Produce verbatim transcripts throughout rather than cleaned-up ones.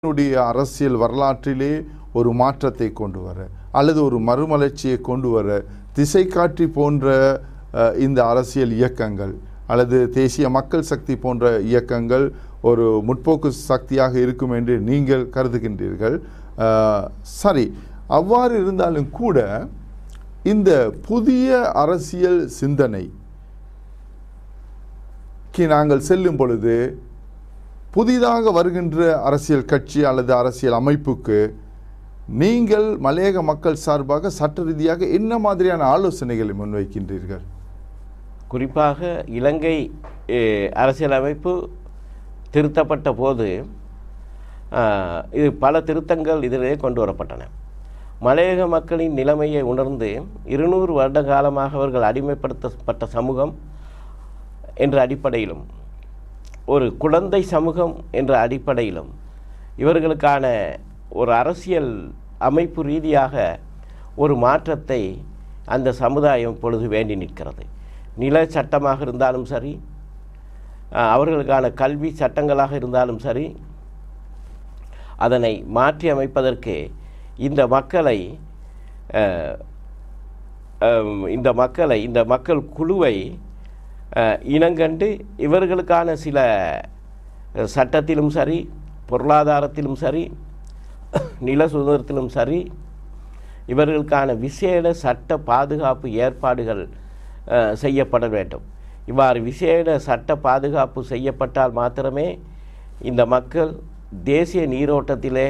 என்னுடைய அரசியல் வரலாற்றிலே ஒரு மாற்றத்தை கொண்டு வர அல்லது ஒரு மறுமலர்ச்சியை கொண்டு வர திசை காட்டி போன்ற இந்த அரசியல் இயக்கங்கள் அல்லது தேசிய மக்கள் சக்தி போன்ற இயக்கங்கள் ஒரு முற்போக்கு சக்தியாக இருக்கும் என்று நீங்கள் கருதுகின்றீர்கள். சரி, அவ்வாறு இருந்தாலும் கூட இந்த புதிய அரசியல் சிந்தனைக்கு நாங்கள் செல்லும் பொழுது புதிதாக வருகின்ற அரசியல் கட்சி அல்லது அரசியல் அமைப்புக்கு நீங்கள் மலையக மக்கள் சார்பாக சட்ட ரீதியாக என்ன மாதிரியான ஆலோசனைகளை முன்வைக்கின்றீர்கள்? குறிப்பாக இலங்கை அரசியலமைப்பு திருத்தப்பட்ட போது இது பல திருத்தங்கள் இதிலே கொண்டு வரப்பட்டன. மலையக மக்களின் நிலைமையை உணர்ந்து இருநூறு வருட காலமாக அவர்கள் அடிமைப்படுத்தப்பட்ட சமூகம் என்ற அடிப்படையிலும் ஒரு குழந்தை சமூகம் என்ற அடிப்படையிலும் இவர்களுக்கான ஒரு அரசியல் அமைப்பு ரீதியாக ஒரு மாற்றத்தை அந்த சமுதாயம் இப்பொழுது வேண்டி நிற்கிறது. நில சட்டமாக இருந்தாலும் சரி, அவர்களுக்கான கல்வி சட்டங்களாக இருந்தாலும் சரி, அதனை மாற்றி அமைப்பதற்கு இந்த மக்களை இந்த மக்களை இந்த மக்கள் குழுவை இனங்கண்டு இவர்களுக்கான சில சட்டத்திலும் சரி, பொருளாதாரத்திலும் சரி, நில சுதந்திரத்திலும் சரி, இவர்களுக்கான விசேட சட்ட பாதுகாப்பு ஏற்பாடுகள் செய்யப்பட வேண்டும். இவ்வாறு விசேட சட்ட பாதுகாப்பு செய்யப்பட்டால் மாத்திரமே இந்த மக்கள் தேசிய நீரோட்டத்திலே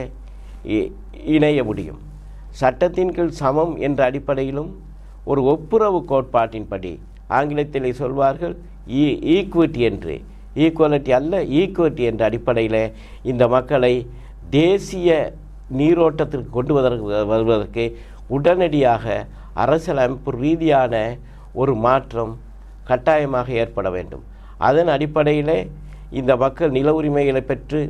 இணைய முடியும். சட்டத்தின் கீழ் சமம் என்ற அடிப்படையிலும் ஒரு ஒப்புரவு கோட்பாட்டின்படி, ஆங்கிலத்தில் சொல்வார்கள் ஈக்குவிட்டி என்று, ஈக்குவலிட்டி அல்ல ஈக்குவிட்டி என்ற அடிப்படையில் இந்த மக்களை தேசிய நீரோட்டத்திற்கு கொண்டு வருவதற்கு உடனடியாக அரசியலமைப்பு ரீதியான ஒரு மாற்றம் கட்டாயமாக ஏற்பட வேண்டும். அதன் அடிப்படையில் இந்த மக்கள் நில உரிமைகளை பெற்று,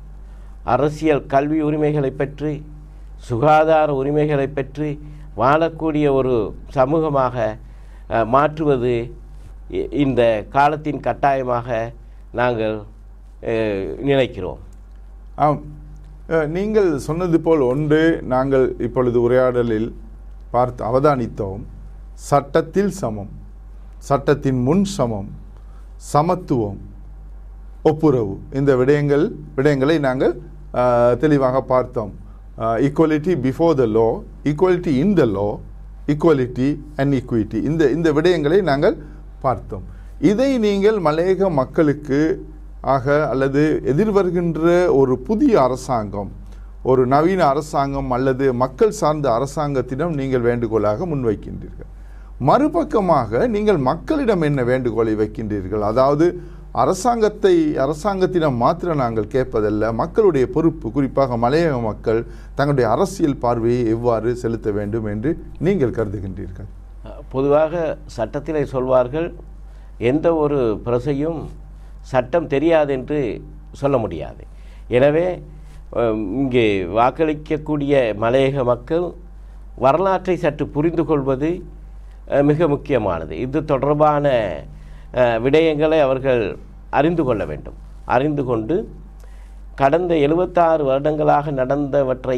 அரசியல் கல்வி உரிமைகளை பெற்று, சுகாதார உரிமைகளை பெற்று வாழக்கூடிய ஒரு சமூகமாக மாற்றுவது இந்த காலத்தின் கட்டாயமாக நாங்கள் நினைக்கிறோம். ஆம், நீங்கள் சொன்னது போல் ஒன்று நாங்கள் இப்பொழுது உரையாடலில் பார்த்து அவதானித்தோம். சட்டத்தில் சமம், சட்டத்தின் முன் சமம், சமத்துவம், ஒப்புரவு, இந்த விடயங்கள் விடயங்களை நாங்கள் தெளிவாக பார்த்தோம். Equality before the low, equality in the low, equality and equity, இந்த இந்த விடயங்களை நாங்கள் பார்த்தோம். இதை நீங்கள் மலையக மக்களுக்கு ஆக அல்லது எதிர்வருகின்ற ஒரு புதிய அரசாங்கம், ஒரு நவீன அரசாங்கம் அல்லது மக்கள் சார்ந்த அரசாங்கத்திடம் நீங்கள் வேண்டுகோளாக முன்வைக்கின்றீர்கள். மறுபக்கமாக நீங்கள் மக்களிடம் என்ன வேண்டுகோளை வைக்கின்றீர்கள்? அதாவது அரசாங்கத்தை அரசாங்கத்திடம் மாத்திரம் நாங்கள் கேட்பதல்ல, மக்களுடைய பொறுப்பு, குறிப்பாக மலையக மக்கள் தங்களுடைய அரசியல் பார்வையை எவ்வாறு செலுத்த வேண்டும் என்று நீங்கள் கருதுகின்றீர்கள்? பொதுவாக சட்டத்திலே சொல்வார்கள், எந்த ஒரு பிரசையும் சட்டம் தெரியாது என்று சொல்ல முடியாது. எனவே இங்கே வாக்களிக்கக்கூடிய மலையக மக்கள் வரலாற்றை சற்று புரிந்து கொள்வது மிக முக்கியமானது. இது தொடர்பான விடயங்களை அவர்கள் அறிந்து கொள்ள வேண்டும். அறிந்து கொண்டு கடந்த எழுபத்தாறு வருடங்களாக நடந்தவற்றை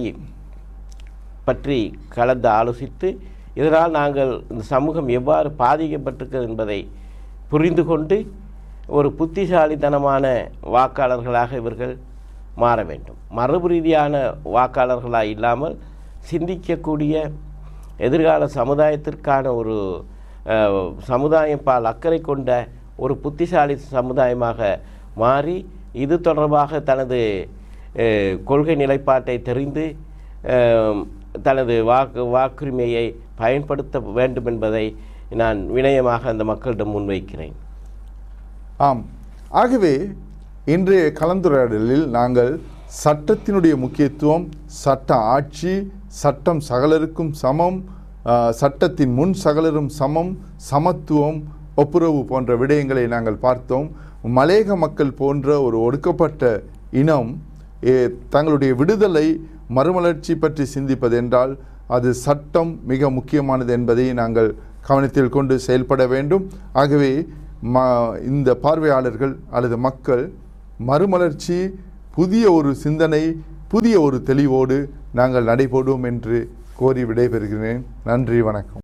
பற்றி கலந்து ஆலோசித்து, இதனால் நாங்கள் இந்த சமூகம் எவ்வாறு பாதிக்கப்பட்டிருக்கிறது என்பதை புரிந்து கொண்டு ஒரு புத்திசாலித்தனமான வாக்காளர்களாக இவர்கள் மாற வேண்டும். மரபு ரீதியான வாக்காளர்களாக இல்லாமல் சிந்திக்கக்கூடிய எதிர்கால சமுதாயத்திற்கான ஒரு சமுதாயம் பால் அக்கறை கொண்ட ஒரு புத்திசாலி சமுதாயமாக மாறி இது தொடர்பாக தனது கொள்கை நிலைப்பாட்டை தெரிந்து தனது வாக்கு வாக்குரிமையை பயன்படுத்த வேண்டும் என்பதை நான் வினயமாக அந்த மக்களிடம் முன்வைக்கிறேன். ஆம், ஆகவே இன்றைய கலந்துரையாடலில் நாங்கள் சட்டத்தினுடைய முக்கியத்துவம், சட்ட ஆட்சி, சட்டம் சகலருக்கும் சமம், சட்டத்தின் முன் சகலரும் சமம், சமத்துவம், ஒப்புரவு போன்ற விடயங்களை நாங்கள் பார்த்தோம். மலையக மக்கள் போன்ற ஒரு ஒடுக்கப்பட்ட இனம் தங்களுடைய விடுதலை மறுமலர்ச்சி பற்றி சிந்திப்பதென்றால் அது சட்டம் மிக முக்கியமானது என்பதை நாங்கள் கவனத்தில் கொண்டு செயல்பட வேண்டும். ஆகவே ம இந்த பார்வையாளர்கள் அல்லது மக்கள் மறுமலர்ச்சி, புதிய ஒரு சிந்தனை, புதிய ஒரு தெளிவோடு நாங்கள் நடைபோடுவோம் என்று கோரி விடைபெறுகிறேன். நன்றி, வணக்கம்.